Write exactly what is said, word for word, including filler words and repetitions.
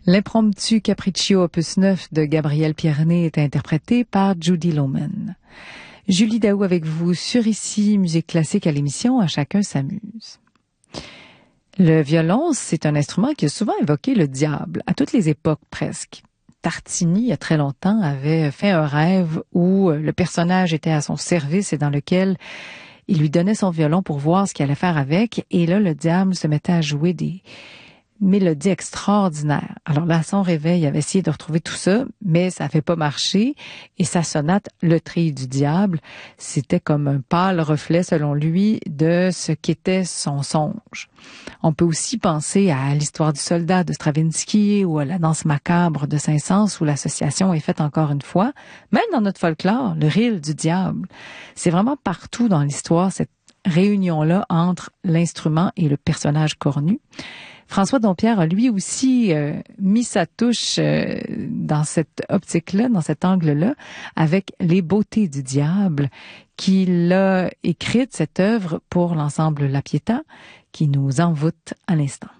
L'impromptu Capriccio opus neuf de Gabriel Pierné est interprété par Judy Loman. Julie Daou avec vous sur Ici, musique classique à l'émission À chacun s'amuse. Le violon, c'est un instrument qui a souvent évoqué le diable, à toutes les époques presque. Tartini, il y a très longtemps, avait fait un rêve où le personnage était à son service et dans lequel il lui donnait son violon pour voir ce qu'il allait faire avec. Et là, le diable se mettait à jouer des mélodie extraordinaire. Alors là, à son réveil, il avait essayé de retrouver tout ça, mais ça n'avait pas marché. Et sa sonate, Le Trille du diable, c'était comme un pâle reflet, selon lui, de ce qu'était son songe. On peut aussi penser à l'histoire du soldat de Stravinsky ou à la danse macabre de Saint-Saëns où l'association est faite encore une fois. Même dans notre folklore, le rille du diable. C'est vraiment partout dans l'histoire, cette réunion-là entre l'instrument et le personnage cornu. François Dompierre a lui aussi euh, mis sa touche euh, dans cette optique-là, dans cet angle-là, avec Les Beautés du diable, qu'il a écrite, cette œuvre, pour l'ensemble La Pietà, qui nous envoûte à l'instant.